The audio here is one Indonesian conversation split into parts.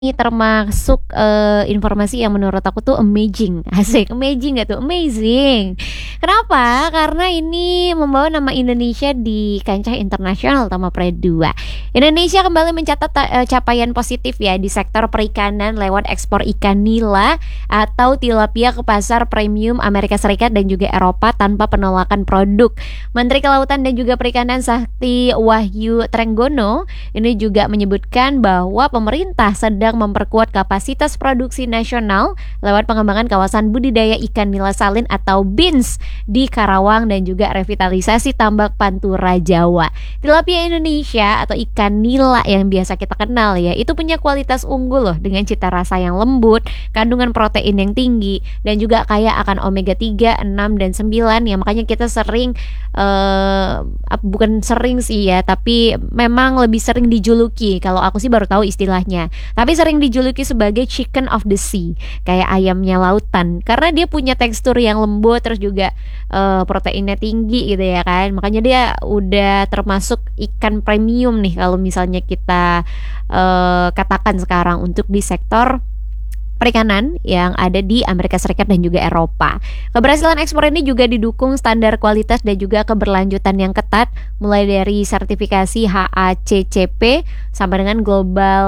Ini termasuk, informasi yang menurut aku tuh amazing, asik, amazing nggak tuh? Amazing. Kenapa? Karena ini membawa nama Indonesia di kancah internasional Tamapred 2. Indonesia kembali mencatat capaian positif ya di sektor perikanan lewat ekspor ikan nila atau tilapia ke pasar premium Amerika Serikat dan juga Eropa tanpa penolakan produk. Menteri Kelautan dan juga Perikanan Sakti Wahyu Trenggono ini juga menyebutkan bahwa pemerintah sedang memperkuat kapasitas produksi nasional lewat pengembangan kawasan budidaya ikan nila salin atau BINS di Karawang dan juga revitalisasi tambak Pantura Jawa. Tilapia Indonesia atau ikan nila yang biasa kita kenal ya, itu punya kualitas unggul loh dengan cita rasa yang lembut, kandungan protein yang tinggi dan juga kaya akan omega 3, 6 dan 9 ya, makanya kita sering bukan sering sih ya, tapi memang lebih sering dijuluki, kalau aku sih baru tahu istilahnya, tapi sering dijuluki sebagai chicken of the sea, kayak ayamnya lautan, karena dia punya tekstur yang lembut, terus juga proteinnya tinggi gitu ya kan, makanya dia udah termasuk ikan premium nih kalau misalnya kita katakan sekarang untuk di sektor perikanan yang ada di Amerika Serikat dan juga Eropa. Keberhasilan ekspor ini juga didukung standar kualitas dan juga keberlanjutan yang ketat, mulai dari sertifikasi HACCP sampai dengan Global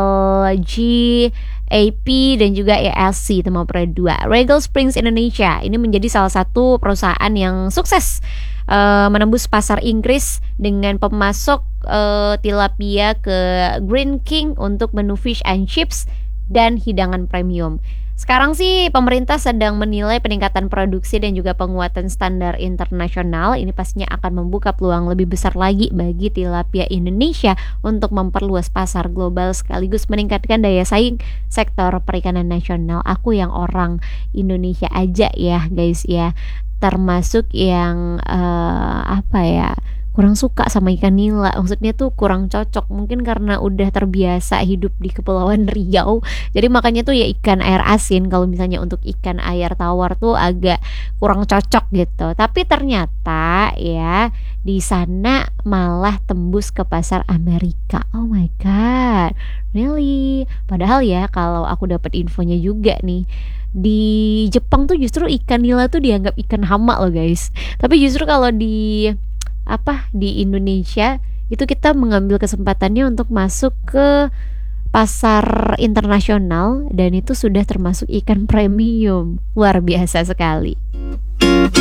GAP dan juga ELC Tamapred 2. Regal Springs Indonesia ini menjadi salah satu perusahaan yang sukses menembus pasar Inggris dengan pemasok tilapia ke Green King untuk menu fish and chips dan hidangan premium. Sekarang sih pemerintah sedang menilai peningkatan produksi dan juga penguatan standar internasional. Ini pastinya akan membuka peluang lebih besar lagi bagi tilapia Indonesia untuk memperluas pasar global sekaligus meningkatkan daya saing sektor perikanan nasional. Aku yang orang Indonesia aja ya guys ya, termasuk yang apa ya, kurang suka sama ikan nila, maksudnya tuh kurang cocok, mungkin karena udah terbiasa hidup di Kepulauan Riau, jadi makanya tuh ya ikan air asin, kalau misalnya untuk ikan air tawar tuh agak kurang cocok gitu. Tapi ternyata ya di sana malah tembus ke pasar Amerika. Oh my god, really? Padahal ya kalau aku dapat infonya juga nih, di Jepang tuh justru ikan nila tuh dianggap ikan hama loh guys, tapi justru kalau di Indonesia itu kita mengambil kesempatannya untuk masuk ke pasar internasional dan itu sudah termasuk ikan premium. Luar biasa sekali.